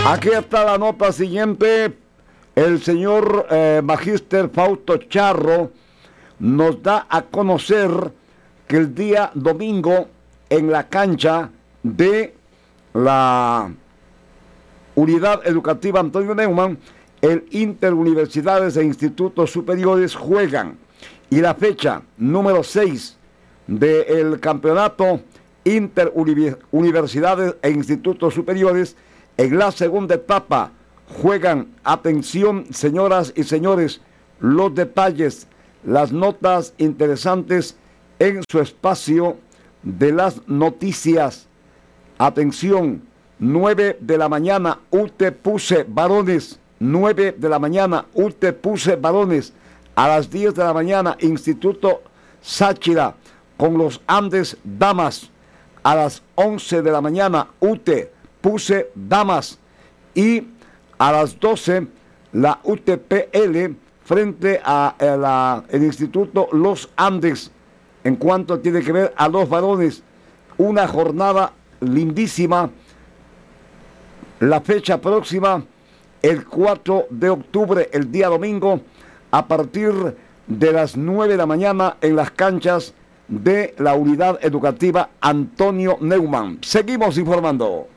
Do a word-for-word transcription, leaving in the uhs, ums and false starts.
Aquí está la nota siguiente. El señor eh, Magíster Fausto Charro nos da a conocer que el día domingo en la cancha de la Unidad Educativa Antonio Neumann, el Interuniversidades e Institutos Superiores juegan. Y la fecha número seis del campeonato Interuniversidades e Institutos Superiores, en la segunda etapa juegan, atención señoras y señores, los detalles, las notas interesantes en su espacio de las noticias. Atención, nueve de la mañana, U T Puse varones, nueve de la mañana, U T Puse varones, a las diez de la mañana, Instituto Sáchira con los Andes damas, a las once de la mañana, U T Puse damas, y a las doce, la U T P L frente a, a la, el Instituto Los Andes. En cuanto tiene que ver a los varones, una jornada lindísima. La fecha próxima, el cuatro de octubre, el día domingo, a partir de las nueve de la mañana en las canchas de la Unidad Educativa Antonio Neumann. Seguimos informando.